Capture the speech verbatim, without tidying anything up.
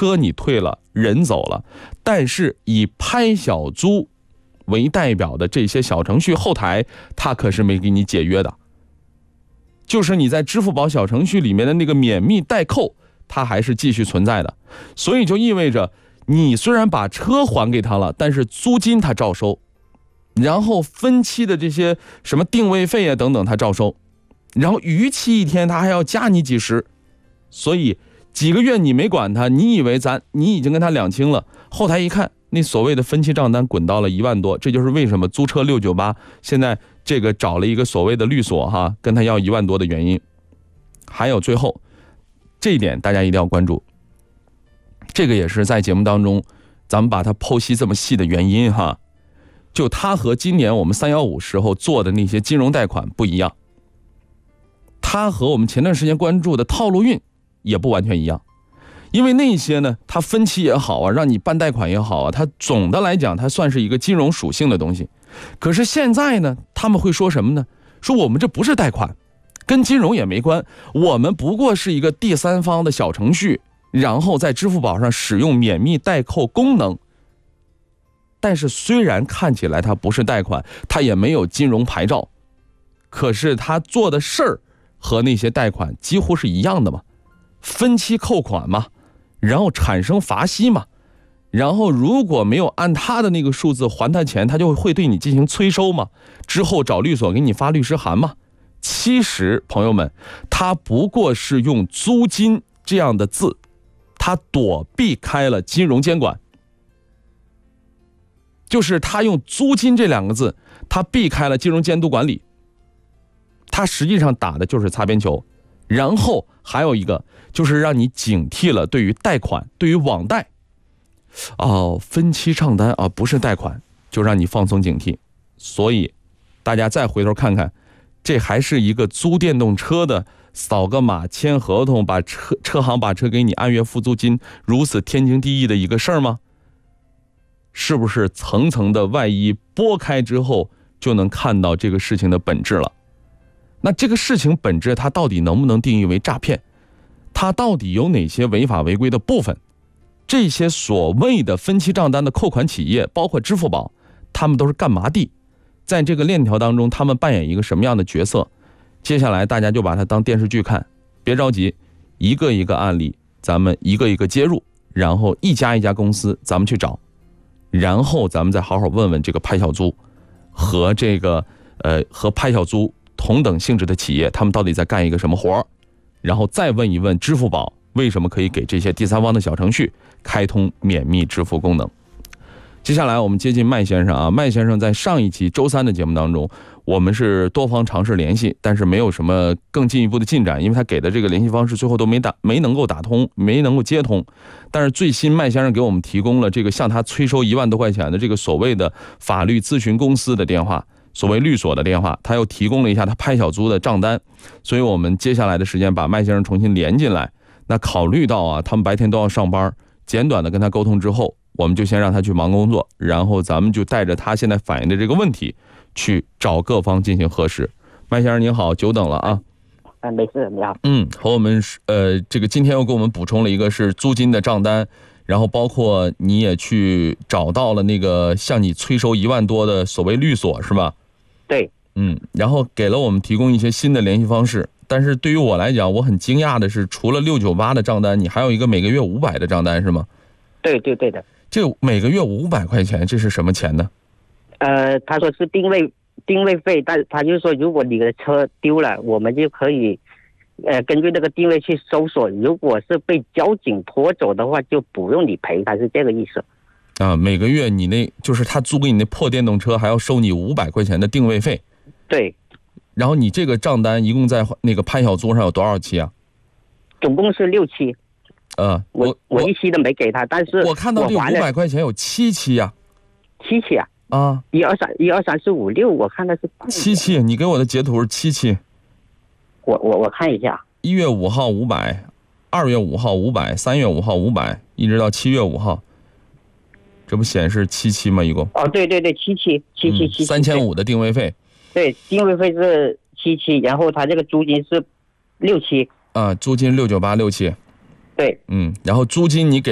车你退了，人走了，但是以拍小租为代表的这些小程序后台，它可是没给你解约的。就是你在支付宝小程序里面的那个免密代扣，它还是继续存在的。所以就意味着你虽然把车还给他了，但是租金他照收，然后分期的这些什么定位费啊等等他照收，然后逾期一天他还要加你几十。所以几个月你没管他，你以为咱你已经跟他两清了，后台一看那所谓的分期账单滚到了一万多。这就是为什么租车六九八现在这个找了一个所谓的律所哈，跟他要一万多的原因。还有最后这一点大家一定要关注，这个也是在节目当中咱们把它剖析这么细的原因哈。就它和今年我们三一五时候做的那些金融贷款不一样，它和我们前段时间关注的套路运也不完全一样。因为那些呢，它分期也好啊，让你办贷款也好啊，它总的来讲它算是一个金融属性的东西。可是现在呢，他们会说什么呢？说我们这不是贷款，跟金融也没关，我们不过是一个第三方的小程序，然后在支付宝上使用免密代扣功能。但是虽然看起来它不是贷款，它也没有金融牌照，可是它做的事儿和那些贷款几乎是一样的嘛，分期扣款嘛，然后产生罚息嘛，然后如果没有按他的那个数字还他钱，他就会对你进行催收嘛，之后找律所给你发律师函嘛。其实朋友们，他不过是用租金这样的字，他躲避开了金融监管。就是他用租金这两个字，他避开了金融监督管理，他实际上打的就是擦边球。然后还有一个就是让你警惕了，对于贷款，对于网贷，哦，分期账单啊，不是贷款，就让你放松警惕。所以大家再回头看看，这还是一个租电动车的，扫个码签合同，把车车行把车给你按月付租金，如此天经地义的一个事儿吗？是不是层层的外衣剥开之后就能看到这个事情的本质了？那这个事情本质它到底能不能定义为诈骗？它到底有哪些违法违规的部分？这些所谓的分期账单的扣款企业，包括支付宝，他们都是干嘛的？在这个链条当中他们扮演一个什么样的角色？接下来大家就把它当电视剧看，别着急，一个一个案例咱们一个一个接入，然后一家一家公司咱们去找，然后咱们再好好问问这个拍小租和这个呃和拍小租同等性质的企业，他们到底在干一个什么活儿，然后再问一问支付宝为什么可以给这些第三方的小程序开通免密支付功能。接下来我们接近麦先生啊，麦先生在上一期周三的节目当中，我们是多方尝试联系，但是没有什么更进一步的进展，因为他给的这个联系方式最后都没打没能够打通，没能够接通。但是最新麦先生给我们提供了这个向他催收一万多块钱的这个所谓的法律咨询公司的电话，所谓律所的电话，他又提供了一下他拍小租的账单，所以我们接下来的时间把麦先生重新连进来。那考虑到啊，他们白天都要上班，简短的跟他沟通之后，我们就先让他去忙工作，然后咱们就带着他现在反映的这个问题去找各方进行核实。麦先生您好，久等了啊。 啊，没事，你好。 嗯，和我们呃，这个今天又给我们补充了一个是租金的账单，然后包括你也去找到了那个向你催收一万多的所谓律所是吧？ 对。 嗯，然后给了我们提供一些新的联系方式。但是对于我来讲，我很惊讶的是，除了六九八的账单，你还有一个每个月五百的账单是吗？ 对对对的。 这每个月五百块钱，这是什么钱呢？ 呃，他说是定位定位费，但他就说如果你的车丢了，我们就可以呃根据那个定位去搜索，如果是被交警拖走的话，就不用你赔，他是这个意思。 啊，每个月你那就是他租给你那破电动车，还要收你五百块钱的定位费。 对。 然后你这个账单一共在那个拍小租上有多少期啊？ 总共是六期。 呃， 我我一期都没给他，但是我看到这五百块钱有七期呀、 啊。七期啊？ 啊， 一二三一二三四五六，我看的是七期。你给我的截图是七期。 我我我看一下。 一月五号五百，二月五号五百，三月五号五百，一直到七月五号，这不显示七期吗？一共？ 哦，对对对，七期，七期七期。 三千五的定位费。 对，定位费是七期，然后他这个租金是六期。 啊，租金六九八六期。 对。 嗯，然后租金你给